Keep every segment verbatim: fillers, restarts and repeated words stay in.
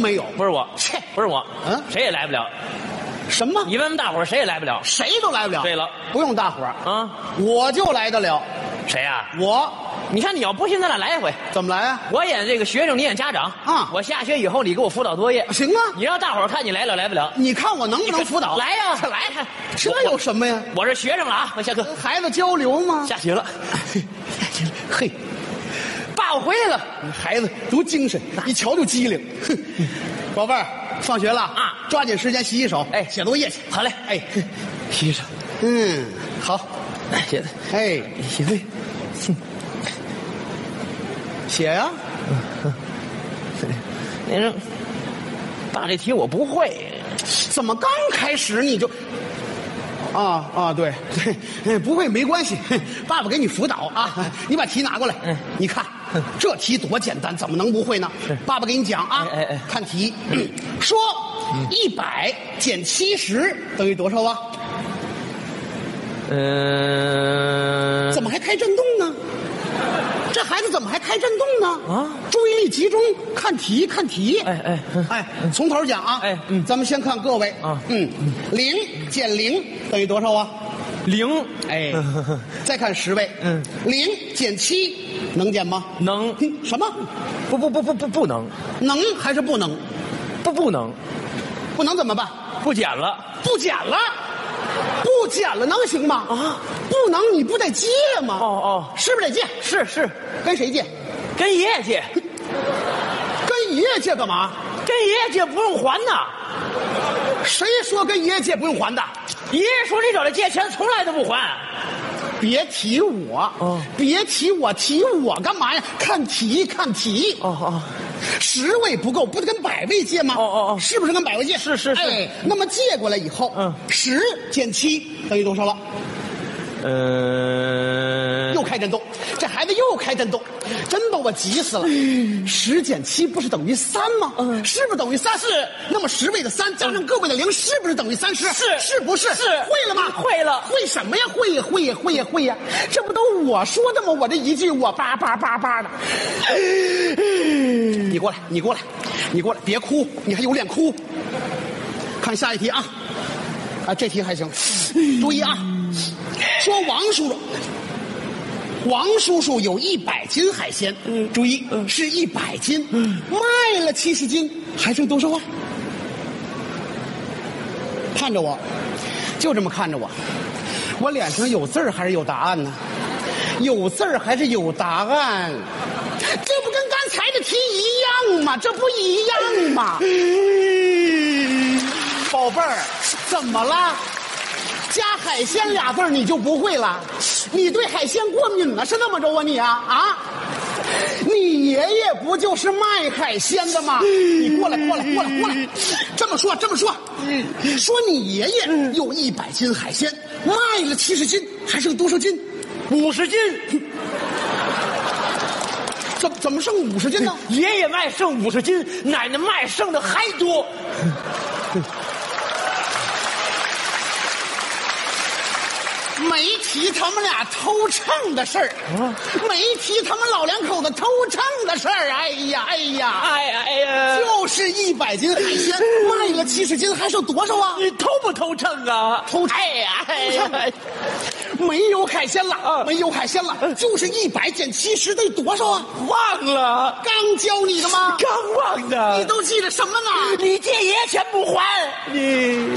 没有。 不是我， 切， 不是我， 嗯， 谁也来不了。 什么？ 你问问大伙儿，谁也来不了。 谁都来不了。 对了， 不用大伙儿啊， 我就来得了。 谁呀？ 我。 你看，你要不信，咱俩来一回。 怎么来啊？ 我演这个学生，你演家长啊。 我下学以后，你给我辅导作业。 行啊。 你让大伙儿看你来了来不了。 你看我能不能辅导？ 来呀， 来，这有什么呀？ 我是学生了啊，我下课。 孩子交流吗？ 下学了， 下学了。嘿， 爸，我回来了。 孩子多精神，一瞧就机灵。哼，宝贝儿，放学了啊，抓紧时间洗洗手，哎，写作业去。 好嘞， 哎， 洗手。 嗯，好， 写的， 哎， 写对。 写呀、 啊，你说，爸，这题我不会， 怎么刚开始你就？啊啊，对对，不会没关系，爸爸给你辅导啊。你把题拿过来， 嗯， 你看这题多简单，怎么能不会呢？爸爸给你讲啊， 哎哎， 看题，说一百减七十等于多少啊？ 嗯， 怎么还开震动呢？这孩子怎么还开震动呢？ 啊！ 注意力集中，看题，看题。 哎哎哎，从头讲啊！ 哎，嗯， 咱们先看各位啊， 嗯，零减零等于多少啊？ 零。 哎，再看十位， 嗯， 零减七能减吗？ 能。 什么？ 不不不不不不能。 能还是不能？ 不不能。 不能怎么办？ 不减了。 不减了。不减了能行吗？ 啊， 不能，你不得借吗？ 哦哦， 是不是得借？ 是是， 跟谁借？ 跟爷爷借。 跟爷爷借干嘛？ 跟爷爷借不用还呐。 谁说跟爷爷借不用还的？ 爷爷说你找他借钱从来都不还。 别提我，哦，别提我，提我干嘛呀？看题，看题。 哦哦， 十位不够，不得跟百位借吗？ 哦哦哦， 是不是跟百位借？ 是是是。 哎，那么借过来以后，嗯，十减七等于多少了？ 呃， 又开震动，这孩子又开震动，真把我急死了。十减七不是等于三吗？嗯，是不是等于三？ 是。 那么十位的三加上个位的零，是不是等于三十？ 是。 是不是？ 是。 会了吗？ 会了。 会什么呀？会呀，会呀，会呀，会呀！这不都我说的吗？我这一句我叭叭叭叭的。你过来，你过来，你过来，别哭，你还有脸哭？看下一题啊！啊，这题还行，注意啊！说王叔叔，王叔叔有一百斤海鲜，嗯，注意，嗯，是一百斤，嗯，卖了七十斤，还剩多少啊？看着我，就这么看着我，我脸上有字儿还是有答案呢？有字儿还是有答案？这不跟刚才的题一样吗？这不一样吗？宝贝儿，怎么了？加海鲜俩字你就不会了？你对海鲜过敏了是那么着啊你啊啊！你爷爷不就是卖海鲜的吗？你过来过来过来过来，这么说这么说，说你爷爷有一百斤海鲜，卖了七十斤，还剩多少斤？ 五十斤。 怎怎么剩五十斤呢？ 爷爷卖剩五十斤，奶奶卖剩的还多。 没提他们俩偷秤的事儿，没提他们老两口子偷秤的事儿。哎呀，哎呀， 哎呀，哎呀， 就是一百斤海鲜卖了七十斤，还剩多少啊？ 你偷不偷秤啊？ 偷秤！ 哎呀，哎呀， 没有海鲜了，没有海鲜了，就是一百减七十得多少啊？ 忘了， 刚教你的吗？ 刚忘的。 你都记得什么呢？ 你借爷爷钱不还，你。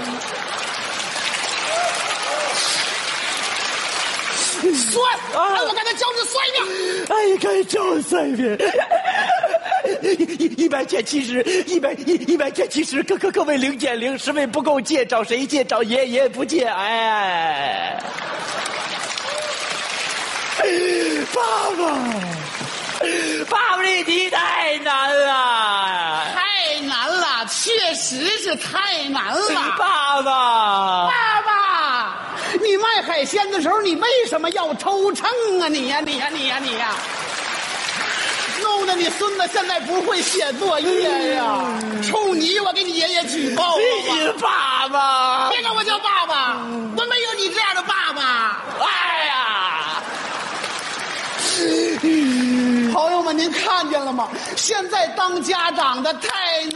算啊！我刚才教你算一遍。 哎，该教算一遍。一一百减七十，一百一一百减七十，各各各位零减零，十位不够借，找谁借？找爷爷，爷爷不借。哎，爸爸，爸爸这题太难了， 太难了，确实是太难了， 爸爸， 爸爸。你卖海鲜的时候，你为什么要偷秤啊？你呀，你呀，你呀，你呀，弄得你孙子现在不会写作业呀！冲你，我给你爷爷举报了！ 你爸爸， 别管我叫爸爸，我没有你这样的爸爸！ 哎呀， 朋友们，您看见了吗？现在当家长的太难。